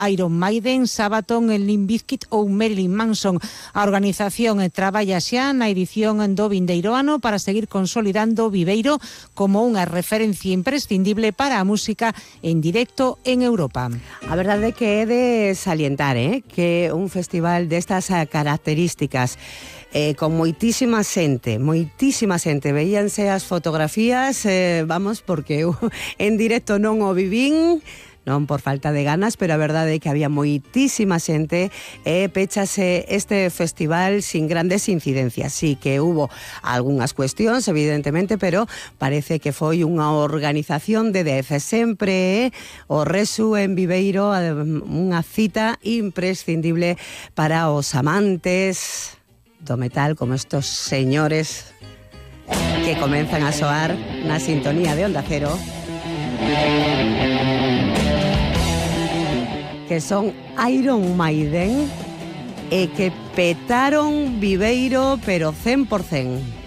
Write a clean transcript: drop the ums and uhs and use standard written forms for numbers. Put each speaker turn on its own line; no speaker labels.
Iron Maiden, Sabaton, Limp Bizkit ou Marilyn Manson. A organización traballa xa na edición do vindeiro ano para seguir consolidando Viveiro como unha referencia imprescindible para a música en directo en Europa.
A verdade é que é de salientar, que un festival destas características con moitísima xente, veíanse as fotografías, vamos, porque eu en directo non o vivín, non por falta de ganas, pero a verdade é que había moitísima xente e pechase este festival sin grandes incidencias. Sí que hubo algunhas cuestións, evidentemente, pero parece que foi unha organización de 10. Sempre o Resu en Viveiro, unha cita imprescindible para os amantes do metal, como estos señores que comenzan a soar na sintonía de Onda Cero, que son Iron Maiden e que petaron Viveiro, pero 100%.